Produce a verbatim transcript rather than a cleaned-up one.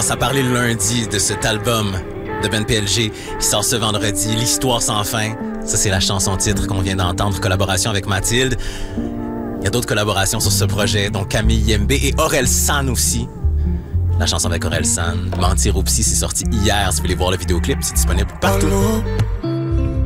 commence à parler le lundi de cet album de Ben P L G qui sort ce vendredi, L'Histoire sans fin. Ça, c'est la chanson-titre qu'on vient d'entendre, collaboration avec Mathilde. Il y a d'autres collaborations sur ce projet, dont Camille Yembe et Aurel San aussi. La chanson avec Aurel San, Mentir au psy, c'est sorti hier. Si vous voulez voir le vidéoclip, c'est disponible partout.